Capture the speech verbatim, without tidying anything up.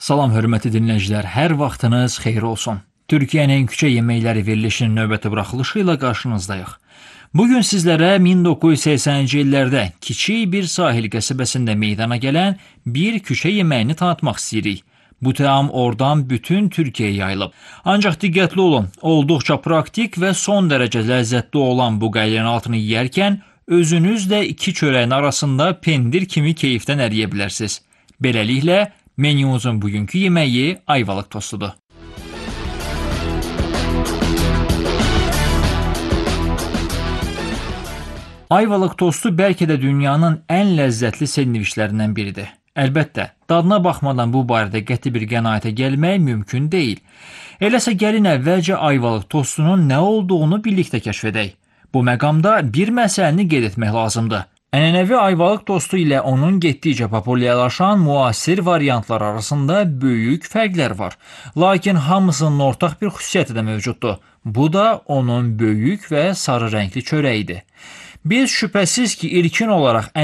Salam hörmətli dinləyicilər, hər vaxtınız xeyir olsun. Türkiyənin küçə yeməkləri verilişinin növbəti buraxılışı ilə qarşınızdayıq. Bugün sizlərə min doqquz yüz səksəninci illərdə kiçik bir sahil qəsəbəsində meydana gələn bir küçə yeməyini tanıtmaq istəyirik. Bu təam oradan bütün Türkiyəyə yayılıb. Ancaq diqqətli olun, olduqca praktik və son dərəcə ləzzətli olan bu qayğının altını yeyərkən özünüz də iki çörəyin arasında pendir kimi keyifdən əriyə bilərsiniz. Beləliklə, menyumuzun bugünkü yeməyi ayvalık tostudur. Ayvalık tostu bəlkə də dünyanın ən ləzzətli sendviçlərindən biridir. Əlbəttə, dadına baxmadan bu barədə qəti bir qənaətə gəlmək mümkün deyil. Eləsə gəlin əvvəlcə ayvalık tostunun nə olduğunu birlikdə kəşf edək. Bu məqamda bir məsələni qeyd etmək lazımdır. Ənənəvi ayvalık tostu ilə onun getdikcə populyarlaşan müasir variantlar arasında böyük fərqlər var. Lakin hamısının ortaq bir xüsusiyyəti də mövcuddur. Bu da onun böyük və sarı rəngli çörəyidir. Biz şübhəsiz ki, ilkin olaraq